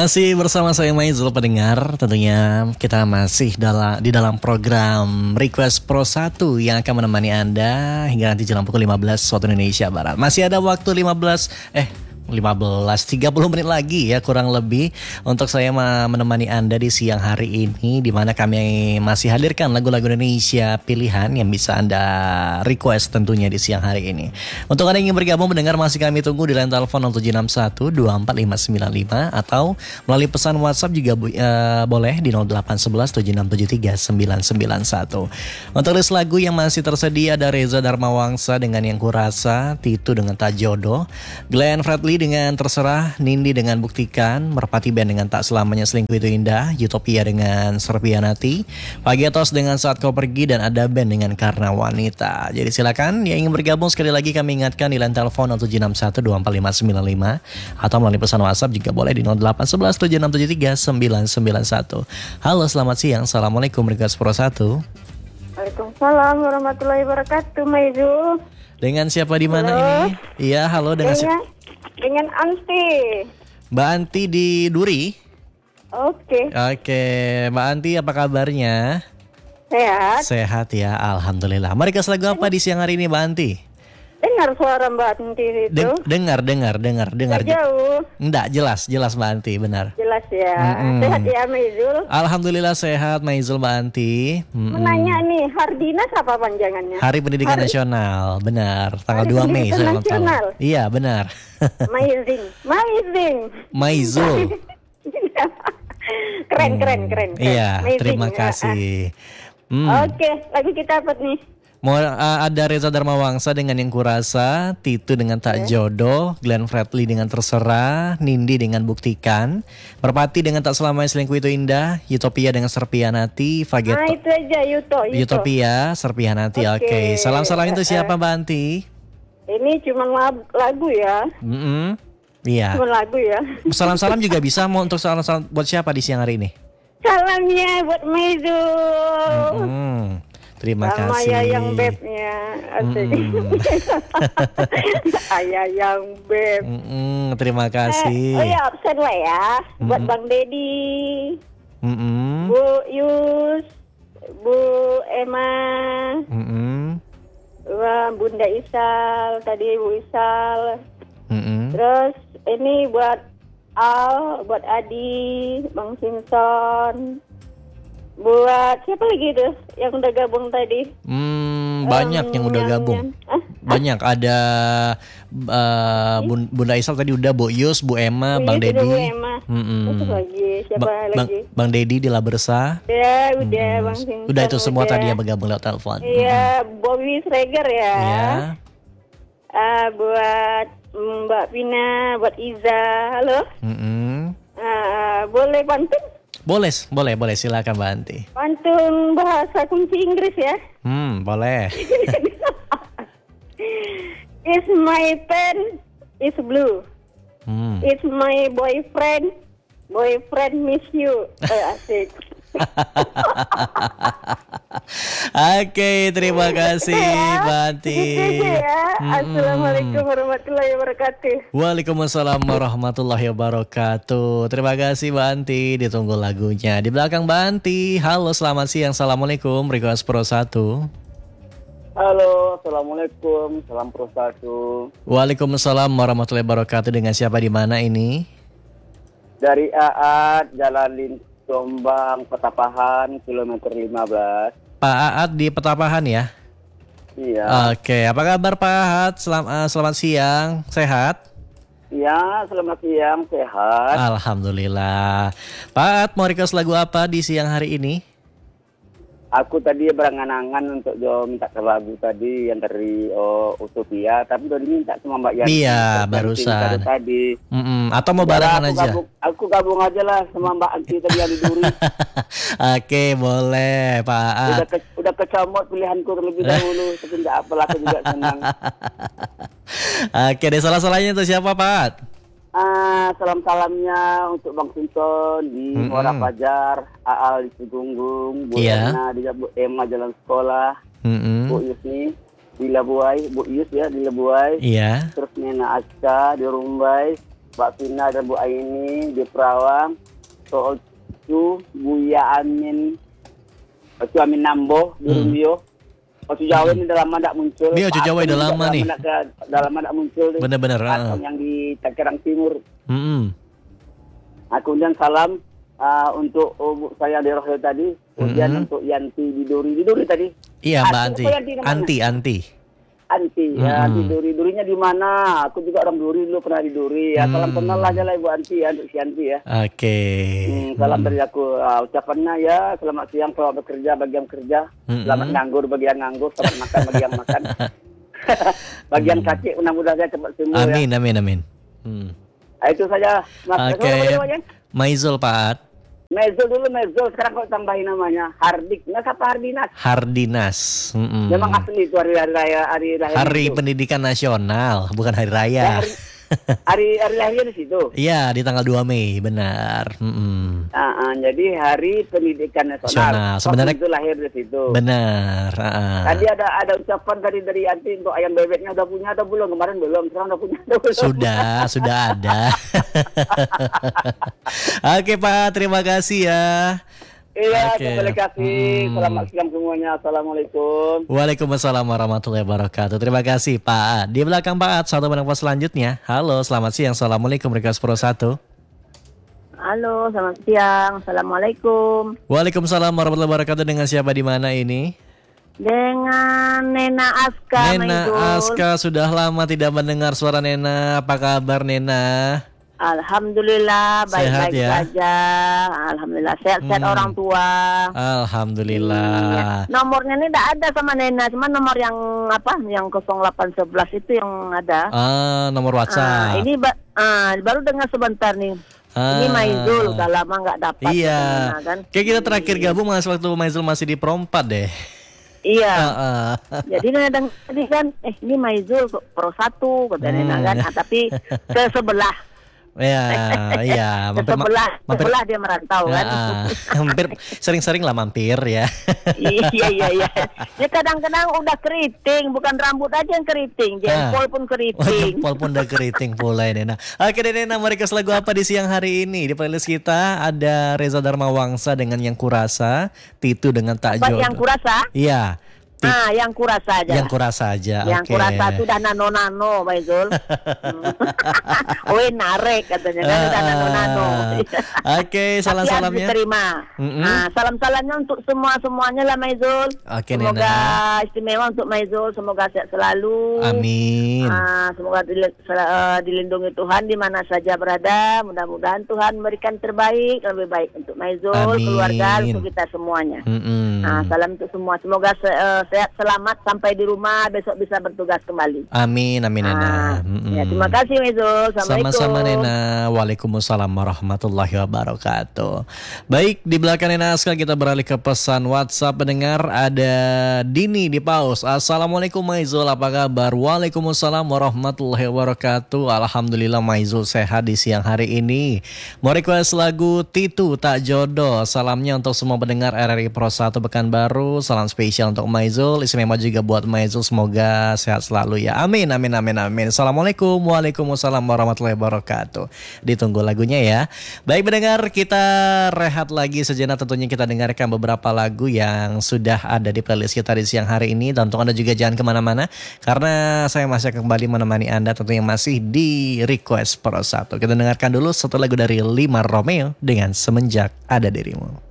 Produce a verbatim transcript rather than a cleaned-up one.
Masih bersama saya Maizul pendengar. Tentunya kita masih dalam di dalam program Request Pro satu yang akan menemani Anda hingga nanti jelang pukul lima belas waktu Indonesia Barat. Masih ada waktu lima belas eh lima belas tiga puluh menit lagi ya kurang lebih untuk saya menemani Anda di siang hari ini, di mana kami masih hadirkan lagu-lagu Indonesia pilihan yang bisa Anda request tentunya di siang hari ini. Untuk Anda yang ingin bergabung mendengar, masih kami tunggu di line telepon nol tujuh enam satu dua empat lima sembilan lima atau melalui pesan WhatsApp juga uh, boleh di nol delapan satu satu tujuh enam tujuh tiga sembilan sembilan satu. Untuk list lagu yang masih tersedia ada Reza Dharmawangsa dengan Yang Kurasa, Titu dengan Tak Jodoh, Glenn Fredly dengan Terserah, Nindi dengan Buktikan, Merpati Band dengan Tak Selamanya Selingkuh Itu Indah, Utopia dengan Serpianati, Pagetos dengan Saat Kau Pergi, dan ada band dengan Karena Wanita. Jadi silakan yang ingin bergabung, sekali lagi kami ingatkan di line telepon nol tujuh enam satu dua empat lima sembilan lima atau melalui pesan WhatsApp juga boleh di nol delapan satu satu tujuh enam tujuh tiga sembilan sembilan satu. Halo, selamat siang. Assalamualaikum Request Pro satu. Waalaikumsalam warahmatullahi wabarakatuh, Maizul. Dengan siapa di mana ini? Iya, halo, dengan siapa? Dengan Anti. Mbak Anti di Duri. Oke. Oke, Mbak Anti apa kabarnya? Sehat. Sehat ya, alhamdulillah. Mari kasih lagu apa di siang hari ini, Mbak Anti? Dengar suara Mbak Anti itu? Den- dengar, dengar, dengar, dengar. Nggak jauh. Enggak, jelas, jelas Mbak Anti, benar. Jelas ya. Mm-mm. Sehat ya, Maizul. Alhamdulillah sehat, Maizul, Mbak Anti. Mm-mm. Menanya nih, Hardinas apa panjangannya? Hari Pendidikan Hari... Nasional, benar. Tanggal Hari dua Mei Pendidikan saya ulang tahun. Nasional. Iya, benar. Amazing, amazing. Maizul. keren, Hmm, keren, keren, keren. Iya, Amazing. terima Ya, kasih. ah. Hmm. Oke, lagu kita apa nih? Mau uh, ada Reza Dharmawangsa dengan Yang Kurasa, Titu dengan Tak Jodoh, Glenn Fredly dengan Terserah, Nindi dengan Buktikan, Merpati dengan Tak Selamanya Selingkuh Itu Indah, Utopia dengan Serpianati, Fageto. Nah, itu aja, Yuto, Yuto. Utopia, Serpianati. Oke. Okay. Oke. Salam-salam itu siapa, Mbak Anti? Ini cuma lagu ya. Mm-mm. Iya. Cuma lagu ya. Salam-salam juga bisa. Mau untuk salam-salam buat siapa di siang hari ini? Salamnya buat Maizul. Mm-hmm. Terima sama kasih. Ayah yang bebnya. Asik. Mm-mm. Ayah yang beb. Mm-mm. Terima kasih. Eh, oh ya, absen lah ya. Buat Mm-mm. Bang Dedi, Mm-mm. Bu Yus, Bu Emma, Mm-mm. Wah, Bunda Isal, tadi Bu Isal. Mm-mm. Terus ini buat Al, buat Adi, Bang Simpson. Buat siapa lagi tuh yang udah gabung tadi? Hmm, banyak um, yang udah yang, gabung. Yang, ah? Banyak ada uh, Bun- Bunda Isal tadi udah, Bu Yus, Bu Emma, Bu Bang Yus, Dedi. Bu Emma. Terus lagi siapa ba- lagi? Bang, Bang Dedi di Labersa. Ya, udah Hmm. Bang Simpson. Udah itu semua udah. tadi yang bergabung lewat telepon. Iya, hmm. Bobby Sreger ya. Iya. Uh, buat Mbak Pina, buat Iza. Halo. Mm-mm. Uh, boleh pantun? Boleh, boleh, boleh, silakan Mbak Anti. Pantun bahasa kunci Inggris ya. Hmm, boleh. Is my pen is blue. Hmm. Is my boyfriend boyfriend miss you. Eh, asik. Oke, terima kasih Mbak Anti. Gitu aja ya. Assalamualaikum warahmatullahi wabarakatuh. Waalaikumsalam warahmatullahi wabarakatuh. Terima kasih Mbak Anti. Ditunggu lagunya di belakang Mbak Anti. Halo, selamat siang. Assalamualaikum Request Pro satu. Halo, assalamualaikum. Salam Pro satu. Waalaikumsalam warahmatullahi wabarakatuh. Dengan siapa di mana ini? Dari Aat, Jalan Lin Jombang, Petapahan, kilometer lima belas. Pak Aat di Petapahan ya? Iya. Oke, apa kabar Pak Aat? Selam, uh, selamat siang, sehat? Iya, selamat siang, sehat. Alhamdulillah. Pak Aat, mau request lagu apa di siang hari ini? Aku tadi berangan-angan untuk Jo minta ke lagu tadi yang dari oh, Utopia, tapi udah diminta sama Mbak Yani. Iya, barusan. Tadi. Mm-mm. Atau mau Udah, barengan aku aja? Gabung, aku gabung aja lah sama Mbak Anti tadi yang di Duri. Oke, boleh Pak Aat. Udah, ke, udah kecomot pilihanku terlebih dahulu, tapi enggak apa, aku juga senang. Oke deh, salah-salahnya itu siapa Pak Aat? Ah, salam-salamnya untuk Bang Sinton di Mm-mm. Muara Fajar, Aal di Sigunggung, Bu Iya. Ena di Bu Emma Jalan Sekolah, Mm-mm. Bu Yusni di Labuai, Bu Yus ya di Labuai, Iya. terus Nena Aska di Rumbai, Mbak Vina dan Bu Aini di Perawang. So Ocu, Buya Amin, Ocu Amin Nambo di Hmm. Rumbio. Ocu Jawa ini udah lama tidak muncul. Ini Ocu Pak Jawa Atom udah juga lama nih. nggak- Udah lama tidak muncul. nih. Bener-bener, Pak Atom ah. yang di Tangerang Timur. Mm-mm. Aku kemudian salam uh, untuk uh, Bu saya di Rohel tadi. Kemudian Mm-mm. untuk Yanti di Duri. Di Duri tadi. Iya Mbak Ah, Anti. siapa Yanti namanya? Anti, Anti. Anti, ya, Mm-mm. di Duri. Durinya di mana? Aku juga orang Duri dulu, pernah di Duri. Ya, salam Hmm. kenal aja lah Ibu Anti ya, untuk si Anti ya. Oke. Hmm, salam dari aku. Uh, ucapannya ya, selamat siang, selamat bekerja bagi yang kerja. Mm-mm. Selamat nganggur bagi yang nganggur, selamat makan bagi yang makan. Bagi yang sakit, mudah-mudahan cepat sembuh ya. Amin, amin, amin. Hmm. Ah, itu saja. Mas, Oke. Siapa namanya, Bang? Maizul Pak At. Mezul dulu, Mezul. Sekarang kau tambahin namanya. Hardik. Nggak siapa Hardinas. Hardinas. Mm-mm. Memang asli itu hari hari raya hari lahir Hari itu. Pendidikan Nasional, bukan hari Ya, raya. hari, hari hari lahirnya di situ. Iya, di tanggal dua Mei, benar. Mm-mm. Ah, ah, jadi Hari Pendidikan Nasional. Nasional. Sebenarnya- Waktu itu lahir di situ. Benar. ah. Tadi ada ada ucapan dari dari Anti untuk ayam bebeknya udah punya atau belum? Kemarin belum, sekarang udah punya atau belum? Sudah, sudah ada. Oke Pak, terima kasih ya. Iya, Oke. kembali kasih. Hmm. Selamat siang semuanya. Assalamualaikum. Waalaikumsalam warahmatullahi wabarakatuh. Terima kasih Pak At. Di belakang Pak At, satu pendapat selanjutnya. Halo, selamat siang. Assalamualaikum, Request Pro satu. Halo, selamat siang. Assalamualaikum. Waalaikumsalam warahmatullahi wabarakatuh. Dengan siapa di mana ini? Dengan Nena Aska Nena Maizul. Aska, sudah lama tidak mendengar suara Nena. Apa kabar Nena? Alhamdulillah Sehat baik-baik ya? saja. Alhamdulillah sehat-sehat Hmm. orang tua. Alhamdulillah. Ya. Nomornya ini tidak ada sama Nena, cuma nomor yang apa? Yang nol delapan satu satu itu yang ada. Ah, nomor Ah, WhatsApp. ini ba- ah, baru dengar sebentar nih. Ini Ah. Maizul udah lama nggak dapat. Iya. Nena, kan? Kayak kita terakhir gabung mas waktu Maizul masih di Perompat deh. Iya. Ah, ah. Jadi Nena dengar tadi kan, eh ini Maizul kok Pro satu kata Nena kan, ah, tapi ke sebelah. Ya, iya. Ke Mampir, sebelah, mampir, sebelah dia merantau kan. Ah, hampir sering-sering lah mampir ya. iya iya iya. Ya kadang-kadang udah keriting, bukan rambut aja yang keriting, jempol pun Oh, keriting. jempol pun udah keriting pula ya Nena. Oke deh Nena, mau request lagu apa di siang hari ini? Di playlist kita ada Reza Dharmawangsa dengan Yang Kurasa, Titu dengan Tak Apa Jodoh. yang kurasa? Iya, Ti- Ah, yang kurasa aja. Yang Kurasa aja. Yang Oke. kurasa itu udah nano-nano, Maizul. Oh, narek katanya kan udah nano-nano. Ah, Oke, Tapi harus salam-salamnya. diterima. Mm-mm. Nah, salam-salamnya untuk semua-semuanya lah Maizul. Oke, Semoga Nena. istimewa untuk Maizul, semoga sehat selalu. Amin. Ah, semoga dil- sel- eh, dilindungi Tuhan di mana saja berada. Mudah-mudahan Tuhan memberikan terbaik, lebih baik untuk Maizul, Amin. keluarga, untuk kita semuanya. Mm-mm. Nah, salam untuk semua. Semoga se- eh, sehat selamat sampai di rumah, besok bisa bertugas kembali. Amin, amin Nena. Ah, Mm-mm. ya, terima kasih Maizul. Assalamualaikum. Sama-sama Nena. Waalaikumsalam warahmatullahi wabarakatuh. Baik, di belakang Nena Aska kita beralih ke pesan WhatsApp pendengar. Ada Dini di Paus. Assalamualaikum Maizul, apa kabar? Waalaikumsalam warahmatullahi wabarakatuh. Alhamdulillah Maizul sehat di siang hari ini. Mau request lagu Titu Tak Jodoh. Salamnya untuk semua pendengar R R I Pro satu Pekanbaru. Salam spesial untuk Maizul. Istimewa juga buat Maizul. Semoga sehat selalu ya. Amin, amin, amin, amin. Assalamualaikum. Waalaikumsalam warahmatullahi wabarakatuh. Ditunggu lagunya ya. Baik pendengar, kita rehat lagi sejenak. Tentunya kita dengarkan beberapa lagu yang sudah ada di playlist kita di siang hari ini. Dan untuk Anda juga jangan kemana-mana, karena saya masih akan kembali menemani Anda tentunya masih di Request Pro satu. Kita dengarkan dulu satu lagu dari Lima Romeo dengan Semenjak Ada Dirimu.